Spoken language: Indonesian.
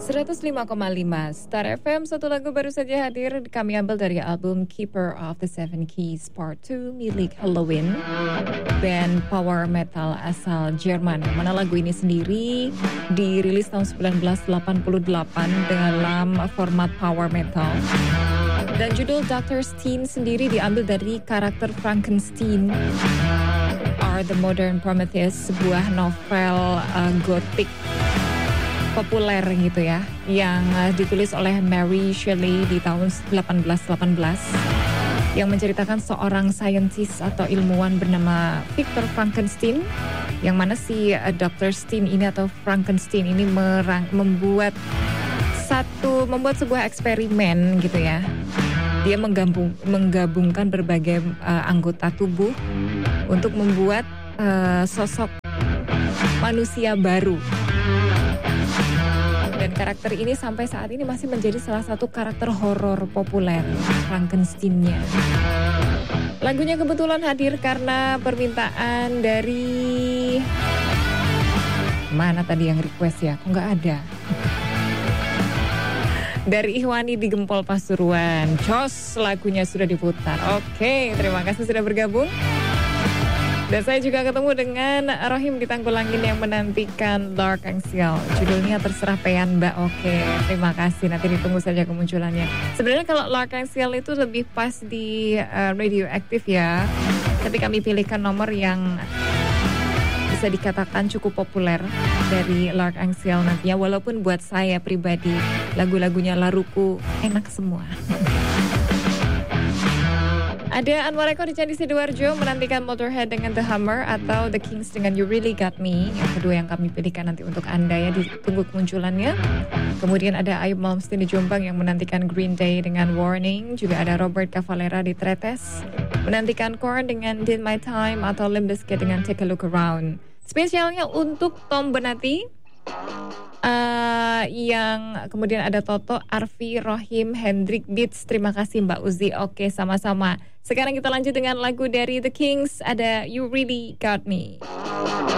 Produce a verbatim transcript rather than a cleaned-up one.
seratus lima koma lima Star F M. Satu lagu baru saja hadir, kami ambil dari album Keeper of the Seven Keys Part dua milik Halloween, band power metal asal Jerman. Mana lagu ini sendiri dirilis tahun sembilan belas delapan puluh delapan dalam format power metal. Dan judul Doctor Steen sendiri diambil dari karakter Frankenstein or the Modern Prometheus, sebuah novel uh, gotik populer gitu ya, yang uh, ditulis oleh Mary Shelley di tahun delapan belas delapan belas, yang menceritakan seorang saintis atau ilmuwan bernama Victor Frankenstein, yang mana si uh, dokter Steen ini atau Frankenstein ini merang, membuat satu membuat sebuah eksperimen gitu ya. Dia menggabung, menggabungkan berbagai uh, anggota tubuh untuk membuat uh, sosok manusia baru. Dan karakter ini sampai saat ini masih menjadi salah satu karakter horor populer, Frankenstein-nya. Lagunya kebetulan hadir karena permintaan dari... Mana tadi yang request ya? Kok nggak ada? Dari Ihwani di Gempol Pasuruan. Jos, lagunya sudah diputar. Oke, terima kasih sudah bergabung. Dan saya juga ketemu dengan Rohim di Tangkulangin yang menantikan L'Arc-en-Ciel. Judulnya Terserah Pean Mbak. Oke, terima kasih. Nanti ditunggu saja kemunculannya. Sebenarnya kalau L'Arc-en-Ciel itu lebih pas di uh, radioaktif ya. Tapi kami pilihkan nomor yang bisa dikatakan cukup populer dari L'Arc-en-Ciel nantinya. Walaupun buat saya pribadi lagu-lagunya Laruku enak semua. Ada Anwar Eko di Candi Sidoarjo menantikan Motorhead dengan The Hammer atau The Kings dengan You Really Got Me. Yang kedua yang kami pilihkan nanti untuk Anda ya, ditunggu kemunculannya. Kemudian ada Ayub Malmsteen di Jombang yang menantikan Green Day dengan Warning. Juga ada Robert Cavalera di Tretes menantikan Korn dengan Did My Time atau Limp Bizkit dengan Take a Look Around. Spesialnya untuk Tom Benati. Uh, yang kemudian ada Toto, Arfi, Rohim, Hendrik Beats. Terima kasih Mbak Uzi. Oke, sama-sama. Sekarang kita lanjut dengan lagu dari The Kings. Ada You Really Got Me.